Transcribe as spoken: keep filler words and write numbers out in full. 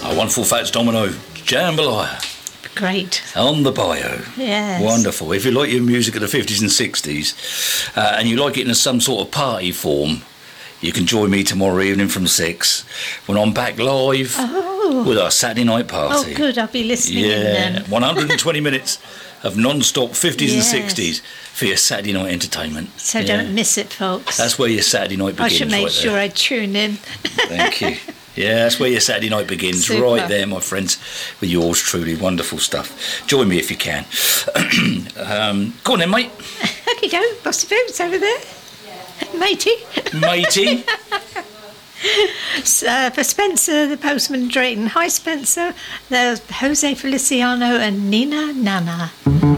A wonderful Fats Domino jambalaya. Great. On the bio. Yes. Wonderful. If you like your music of the fifties and sixties, uh, and you like it in some sort of party form, you can join me tomorrow evening from six when I'm back live oh. with our Saturday night party. Oh, good. I'll be listening yeah. in then. one hundred twenty minutes of non-stop fifties yes. and sixties for your Saturday night entertainment. So yeah. don't miss it, folks. That's where your Saturday night begins. I should make right sure there. I tune in. Thank you. Yeah, that's where your Saturday night begins. Super. Right there, my friends, with yours truly. Wonderful stuff. Join me if you can. um, go on then, mate. Okay, go. Bossy Boots over there. Matey. Matey. uh, for Spencer, the postman, Drayton. Hi, Spencer. There's Jose Feliciano and Nina Nana.